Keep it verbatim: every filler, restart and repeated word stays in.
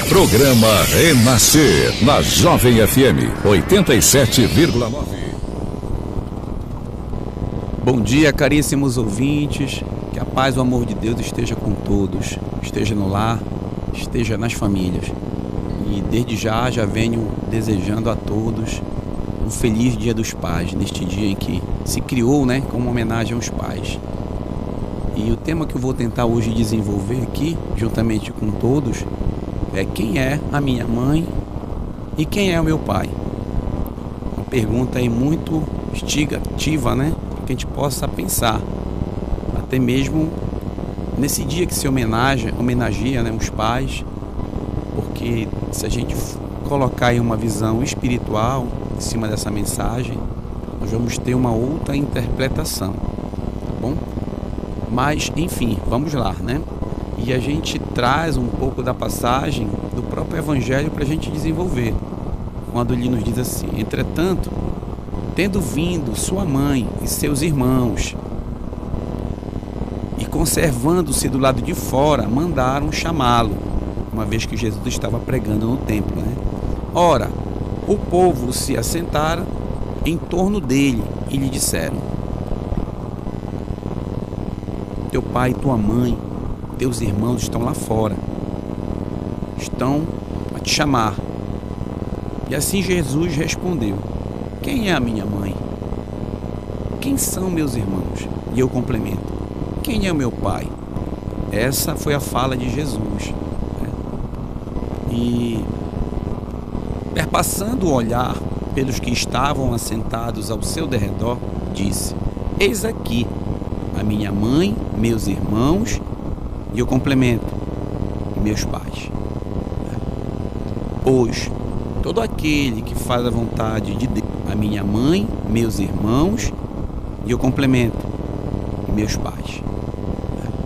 Programa Renascer, na Jovem F M oitenta e sete vírgula nove. Bom dia, caríssimos ouvintes. Que a paz e o amor de Deus esteja com todos. Esteja no lar, esteja nas famílias. E desde já, já venho desejando a todos um feliz Dia dos Pais, neste dia em que se criou, né, como homenagem aos pais. E o tema que eu vou tentar hoje desenvolver aqui, juntamente com todos, é quem é a minha mãe e quem é o meu pai. Uma pergunta aí muito instigativa, né, para que a gente possa pensar, até mesmo nesse dia que se homenageia, homenageia, né, os pais, porque se a gente colocar aí uma visão espiritual em cima dessa mensagem, nós vamos ter uma outra interpretação, tá bom? Mas, enfim, vamos lá, né? E a gente traz um pouco da passagem do próprio Evangelho para a gente desenvolver, quando ele nos diz assim: entretanto, tendo vindo sua mãe e seus irmãos, e conservando-se do lado de fora, mandaram chamá-lo, uma vez que Jesus estava pregando no templo, né? Ora, o povo se assentara em torno dele e lhe disseram: teu pai e tua mãe, teus irmãos estão lá fora, estão a te chamar. E assim Jesus respondeu: quem é a minha mãe? Quem são meus irmãos? E eu complemento: quem é o meu pai? Essa foi a fala de Jesus, né? E perpassando o olhar pelos que estavam assentados ao seu derredor, disse: eis aqui a minha mãe, meus irmãos, e eu complemento, meus pais. Pois todo aquele que faz a vontade de Deus, a minha mãe, meus irmãos, e eu complemento, meus pais.